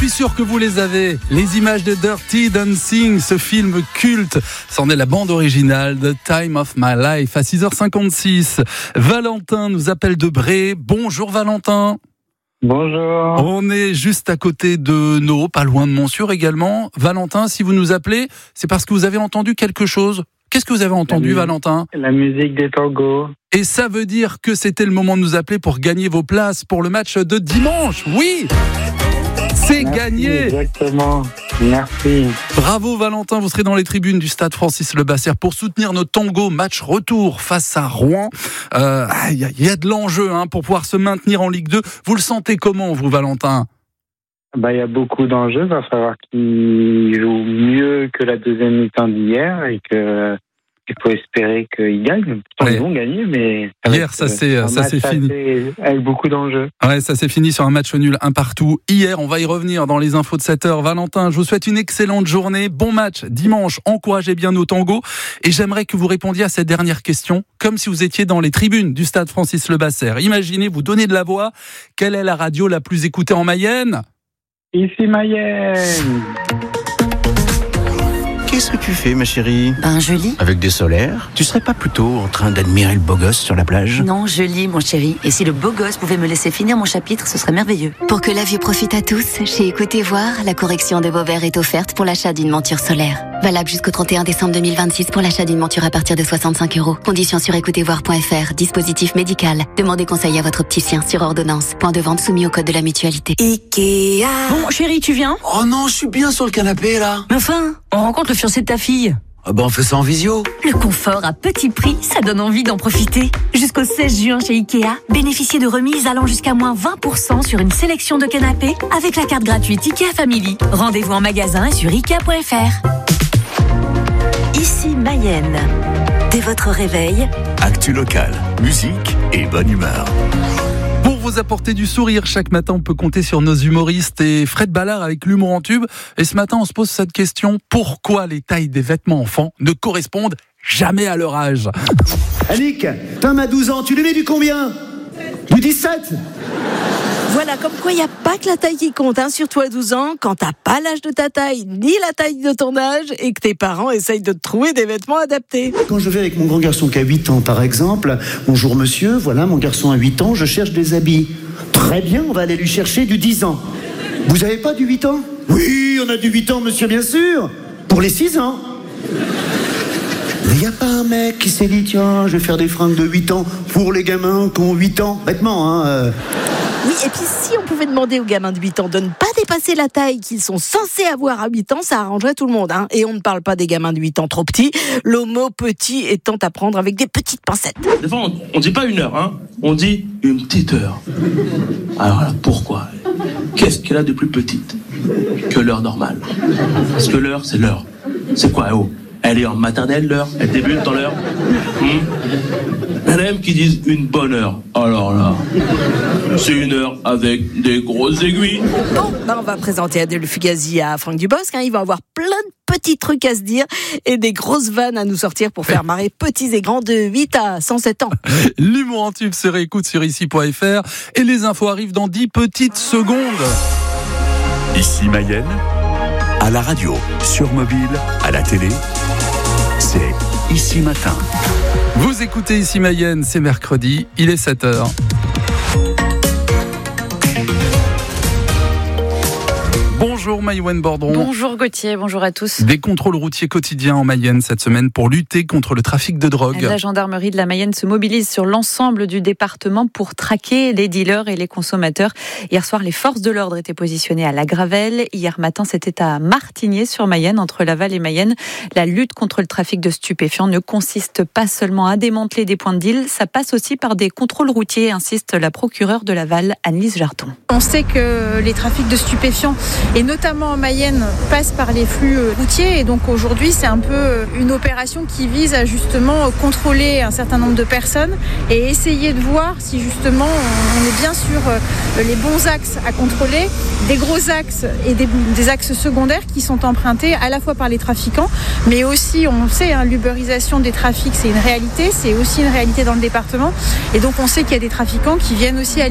suis sûr que vous les avez. Les images de Dirty Dancing, ce film culte. C'en est la bande originale de Time of My Life à 6h56. Valentin nous appelle de Bray. Bonjour Valentin. Bonjour. On est juste à côté de Nau, pas loin de Montsûrs également. Valentin, si vous nous appelez, c'est parce que vous avez entendu quelque chose. Qu'est-ce que vous avez entendu, Valentin ? La musique des tangos. Et ça veut dire que c'était le moment de nous appeler pour gagner vos places pour le match de dimanche. Oui, c'est gagné. Exactement. Merci. Bravo Valentin, vous serez dans les tribunes du stade Francis Lebassère pour soutenir nos tangos. Match retour face à Rouen. Il y a de l'enjeu pour pouvoir se maintenir en Ligue 2. Vous le sentez comment, vous, Valentin ? Il y a beaucoup d'enjeux. Il va falloir qu'ils jouent mieux que la deuxième mi-temps d'hier et qu'il faut espérer qu'ils gagnent. Ils vont gagner, mais hier, ça c'est fini. Avec beaucoup d'enjeux. Ouais, ça s'est fini sur un match nul, 1-1. Hier, on va y revenir dans les infos de 7h. Valentin, je vous souhaite une excellente journée. Bon match dimanche. Encouragez bien nos tangos. Et j'aimerais que vous répondiez à cette dernière question, comme si vous étiez dans les tribunes du stade Francis Lebassère. Imaginez, vous donnez de la voix. Quelle est la radio la plus écoutée en Mayenne ? Ici Mayenne. Qu'est-ce que tu fais, ma chérie ? Je lis. Avec des solaires ? Tu serais pas plutôt en train d'admirer le beau gosse sur la plage ? Non, je lis, mon chéri. Et si le beau gosse pouvait me laisser finir mon chapitre, ce serait merveilleux. Pour que la vue profite à tous, chez Écoutez Voir, la correction de vos verres est offerte pour l'achat d'une monture solaire. Valable jusqu'au 31 décembre 2026 pour l'achat d'une monture à partir de 65 €. Conditions sur écoutezvoir.fr. Dispositif médical. Demandez conseil à votre opticien sur ordonnance. Point de vente soumis au code de la mutualité. Ikea. Bon, chérie, tu viens ? Oh non, je suis bien sur le canapé, là. Mais enfin, on rencontre le fiancé de ta fille. On fait ça en visio. Le confort à petit prix, ça donne envie d'en profiter. Jusqu'au 16 juin chez Ikea, bénéficiez de remises allant jusqu'à moins 20% sur une sélection de canapés avec la carte gratuite Ikea Family. Rendez-vous en magasin et sur Ikea.fr. Ici Mayenne. Dès votre réveil, actu locale, musique et bonne humeur. Pour vous apporter du sourire chaque matin, on peut compter sur nos humoristes et Fred Ballard avec l'humour en tube. Et ce matin, on se pose cette question: pourquoi les tailles des vêtements enfants ne correspondent jamais à leur âge ? Annick, Tom a 12 ans, tu lui mets du combien ? Du 17 ? Voilà, comme quoi il n'y a pas que la taille qui compte, surtout à 12 ans, quand t'as pas l'âge de ta taille, ni la taille de ton âge, et que tes parents essayent de te trouver des vêtements adaptés. Quand je vais avec mon grand garçon qui a 8 ans, par exemple, bonjour monsieur, voilà, mon garçon a 8 ans, je cherche des habits. Très bien, on va aller lui chercher du 10 ans. Vous avez pas du 8 ans ? Oui, on a du 8 ans, monsieur, bien sûr. Pour les 6 ans. Il n'y a pas un mec qui s'est dit, tiens, je vais faire des fringues de 8 ans pour les gamins qui ont 8 ans. Vêtements, Oui, et puis si on pouvait demander aux gamins de 8 ans de ne pas dépasser la taille qu'ils sont censés avoir à 8 ans, ça arrangerait tout le monde. Et on ne parle pas des gamins de 8 ans trop petits, le mot petit étant à prendre avec des petites pincettes. Des fois, on dit pas 1 heure, on dit une petite heure. Alors là, pourquoi ? Qu'est-ce qu'elle a de plus petite que l'heure normale ? Parce que l'heure, c'est l'heure. C'est quoi, elle est en maternelle, l'heure ? Elle débute dans l'heure ? Il y en a même qui disent une bonne heure. Alors là, c'est 1 heure avec des grosses aiguilles. Bon, on va présenter Adèle Fugazi à Franck Dubosc. Il va avoir plein de petits trucs à se dire et des grosses vannes à nous sortir pour faire marrer petits et grands de 8 à 107 ans. L'humour en tube se réécoute sur ici.fr et les infos arrivent dans 10 petites secondes. Ici Mayenne, à la radio, sur mobile, à la télé, c'est Ici Matin. Vous écoutez Ici Mayenne, c'est mercredi, il est 7h. Bonjour Maïwenn Bordron. Bonjour Gauthier, bonjour à tous. Des contrôles routiers quotidiens en Mayenne cette semaine pour lutter contre le trafic de drogue. La gendarmerie de la Mayenne se mobilise sur l'ensemble du département pour traquer les dealers et les consommateurs. Hier soir, les forces de l'ordre étaient positionnées à La Gravelle. Hier matin, c'était à Martigné-sur-Mayenne, entre Laval et Mayenne. La lutte contre le trafic de stupéfiants ne consiste pas seulement à démanteler des points de deal, ça passe aussi par des contrôles routiers, insiste la procureure de Laval, Annelise Jarton. On sait que les trafics de stupéfiants, et notamment en Mayenne, passent par les flux routiers. Et donc aujourd'hui, c'est un peu une opération qui vise à justement contrôler un certain nombre de personnes et essayer de voir si justement on est bien sur les bons axes à contrôler, des gros axes et des axes secondaires qui sont empruntés à la fois par les trafiquants, mais aussi, on sait, l'uberisation des trafics, c'est une réalité, c'est aussi une réalité dans le département. Et donc on sait qu'il y a des trafiquants qui viennent aussi